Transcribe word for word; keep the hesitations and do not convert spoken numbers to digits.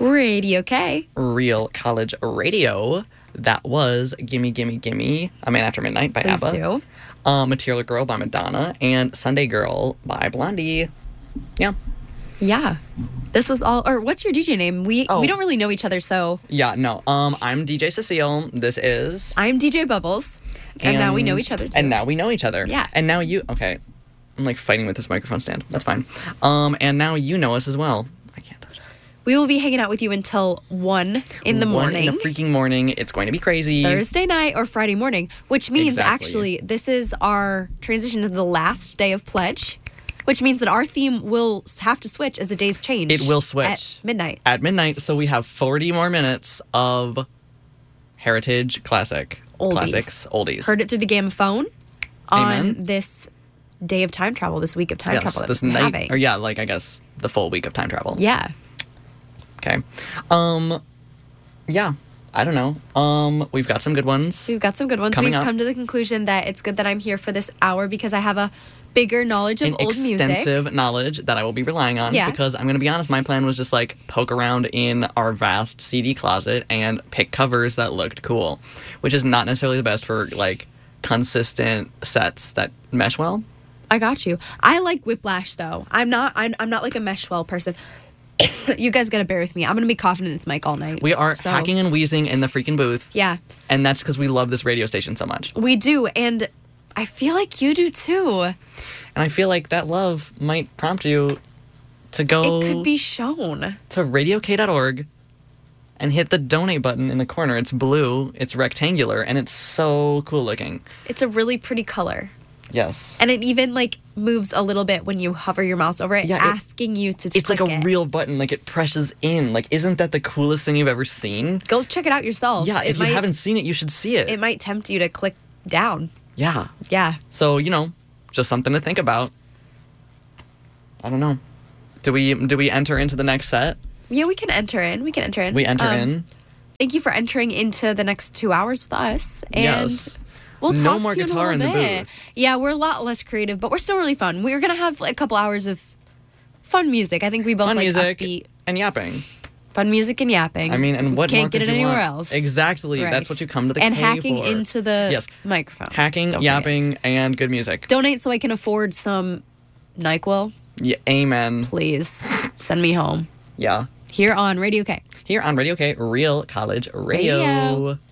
Radio K. Real College Radio. That was Gimme Gimme Gimme, A Man After Midnight by Please ABBA. do. Um, Material Girl by Madonna, and Sunday Girl by Blondie. Yeah. Yeah. This was all, or what's your D J name? We Oh. we don't really know each other, so. Yeah, no. Um, I'm D J Cecile. This is... I'm D J Bubbles. And, now we know each other, too. And now we know each other. Yeah. And now you... Okay. I'm, like, fighting with this microphone stand. That's fine. Um, and now you know us as well. I can't touch it. We will be hanging out with you until one in the One morning. in the freaking morning. It's going to be crazy. Thursday night or Friday morning, which means Exactly. actually this is our transition to the last day of Pledge, which means that our theme will have to switch as the days change. It will switch. At midnight. At midnight, so we have forty more minutes of Heritage Classic. Oldies. Classics. Oldies. Heard it through the Gamma phone on Amen. this day of time travel, this week of time yes, travel that this we're night, having. or yeah, like I guess the full week of time travel. Yeah. Okay. Um, yeah, I don't know. Um, we've got some good ones. We've got some good ones. Coming We've up. come to the conclusion that it's good that I'm here for this hour because I have a bigger knowledge of An old music. extensive knowledge that I will be relying on Yeah. because I'm going to be honest, my plan was just like poke around in our vast C D closet and pick covers that looked cool, which is not necessarily the best for like consistent sets that mesh well. I got you. I like Whiplash though. I'm not. I'm, I'm not like a Meshwell person. You guys gotta bear with me. I'm gonna be coughing in this mic all night. We are So, hacking and wheezing in the freaking booth. Yeah, And that's because we love this radio station so much. we do, and I feel like you do too. And I feel like that love might prompt you to go It could be shown. to radio k dot org and hit the donate button in the corner. It's blue, it's rectangular, and it's so cool looking. It's a really pretty color, Yes. and it even like moves a little bit when you hover your mouse over it, Yeah, it- asking you to. it's like click a it. real button, like it presses in. Like, isn't that the coolest thing you've ever seen? Go check it out yourself. Yeah, it if might, you haven't seen it, you should see it. it might tempt you to click down. Yeah. Yeah. So, you know, just something to think about. I don't know. Do we do we enter into the next set? Yeah, we can enter in. We can enter in. We enter Um, in. Thank you for entering into the next two hours with us. And Yes. we'll No talk more to you guitar in a in little the bit. booth. Yeah, we're a lot less creative, but we're still really fun. We're going to have like, a couple hours of fun music. I think we both Fun like music upbeat. and yapping. Fun music and yapping. I mean, and what Can't more get could it you anywhere want? else. Exactly. Right. That's what you come to the And K hacking for. into the Yes. microphone. Hacking, Don't forget. yapping, and good music. Donate so I can afford some NyQuil. Yeah, amen. Please send me home. Yeah. Here on Radio K. Here on Radio K, Real College Radio. Radio.